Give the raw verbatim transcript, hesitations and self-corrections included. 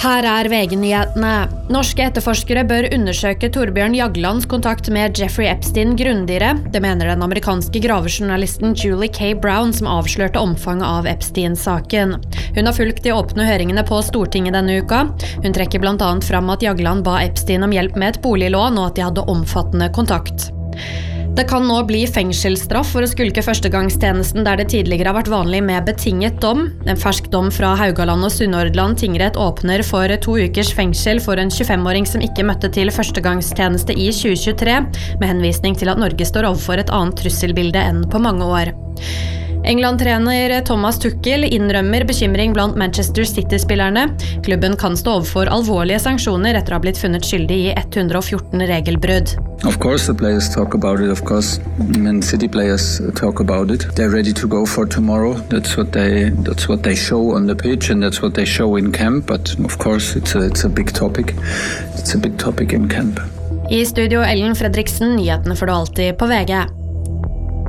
Her er V G-nyhetene. Norske etterforskere bør undersøke Torbjørn Jaglands kontakt med Jeffrey Epstein grundigere. Det mener den amerikanske gravejournalisten Julie K. Brown, som avslørte omfanget av Epstein-saken. Hun har fulgt de åpne høringene på Stortinget denne uka. Hun trekker blant annet fram at Jagland ba Epstein om hjelp med et boliglån, og at de hadde omfattende kontakt. Det kan nå bli fengselsstraff for å skulke førstegangstjenesten der det tidligere har vært vanlig med betinget dom. En fersk dom fra Haugaland og Sunnhordland tingrett åpner for to ukers fengsel for en tjuefem-åring som ikke møtte til førstegangstjeneste i tjue tjuetre, med henvisning til at Norge står overfor et annet trusselbilde enn på mange år. England-trener Thomas Tuchel innrømmer bekymring blant Manchester City-spillerne. Klubben kan stå overfor alvorlige sanksjoner etter å ha blitt funnet skyldig i one hundred fourteen regelbrudd. Of course the players talk about it, of course. Man City players talk about it. They're ready to go for tomorrow. That's what they that's what they show on the pitch and that's what they show in camp, but of course it's a it's a big topic. It's a big topic in camp. I studio Ellen Fredriksen, nyhetene får du alltid på V G.